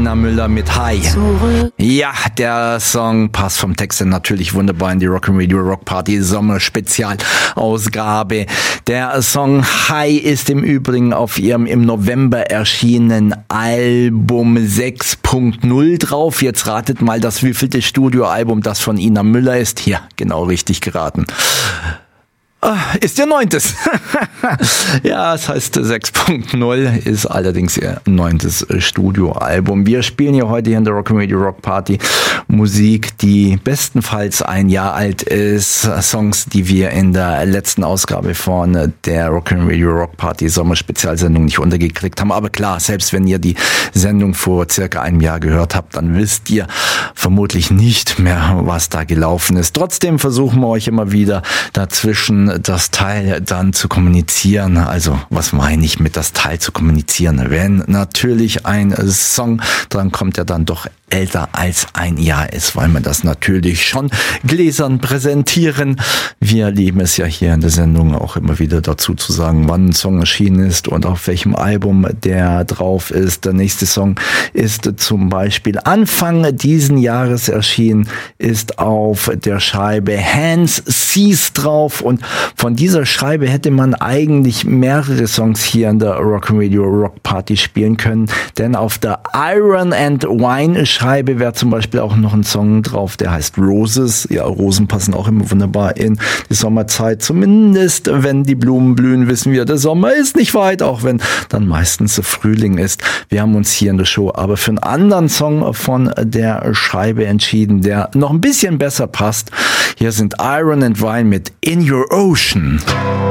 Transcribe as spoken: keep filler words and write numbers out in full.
Ina Müller mit High. Zurück. Ja, der Song passt vom Text her natürlich wunderbar in die Rock'n'Radio Rock Party Sommer-Spezialausgabe. Der Song High ist im Übrigen auf ihrem im November erschienenen Album sechs Punkt null drauf. Jetzt ratet mal, das wievielte Studioalbum das von Ina Müller ist. Hier, genau richtig geraten. Ist ihr neuntes. Ja, es heißt sechs Punkt null, ist allerdings ihr neuntes Studioalbum. Wir spielen ja heute hier in der Rock'n'Radio Rock Party Musik, die bestenfalls ein Jahr alt ist. Songs, die wir in der letzten Ausgabe von der Rock'n'Radio Rock Party Sommerspezialsendung nicht untergekriegt haben. Aber klar, selbst wenn ihr die Sendung vor circa einem Jahr gehört habt, dann wisst ihr vermutlich nicht mehr, was da gelaufen ist. Trotzdem versuchen wir euch immer wieder dazwischen das Teil dann zu kommunizieren. Also, was meine ich mit das Teil zu kommunizieren? Wenn natürlich ein Song dran kommt, der dann doch älter als ein Jahr ist, weil wir das natürlich schon gläsern präsentieren. Wir lieben es ja hier in der Sendung auch immer wieder dazu zu sagen, wann ein Song erschienen ist und auf welchem Album der drauf ist. Der nächste Song ist zum Beispiel Anfang diesen Jahres erschienen, ist auf der Scheibe Hands Cease drauf, und von dieser Scheibe hätte man eigentlich mehrere Songs hier in der Rock'n'Radio Rock Party spielen können, denn auf der Iron and Wine Scheibe wäre zum Beispiel auch noch ein Song drauf, der heißt Roses. Ja, Rosen passen auch immer wunderbar in die Sommerzeit. Zumindest, wenn die Blumen blühen, wissen wir, der Sommer ist nicht weit, auch wenn dann meistens Frühling ist. Wir haben uns hier in der Show aber für einen anderen Song von der Scheibe entschieden, der noch ein bisschen besser passt. Hier sind Iron and Wine mit In Your Ocean.